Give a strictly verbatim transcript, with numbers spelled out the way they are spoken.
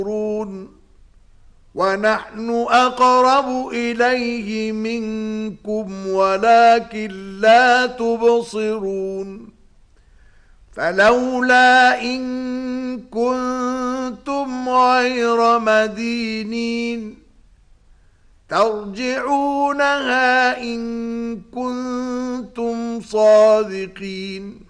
ونحن أقرب إليه منكم ولكن لا تبصرون فلولا إن كنتم غير مدينين ترجعونها إن كنتم صادقين